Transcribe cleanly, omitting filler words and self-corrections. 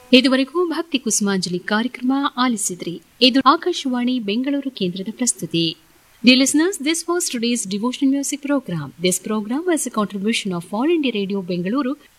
ಇದುವರೆಗೂ ಭಕ್ತಿ ಕುಸುಮಾಂಜಲಿ ಕಾರ್ಯಕ್ರಮ ಆಲಿಸಿದ್ರಿ. ಇದು ಆಕಾಶವಾಣಿ ಬೆಂಗಳೂರು ಕೇಂದ್ರದ ಪ್ರಸ್ತುತಿ. Dear listeners, this was today's devotional music program. This program was a contribution of All India Radio Bengaluru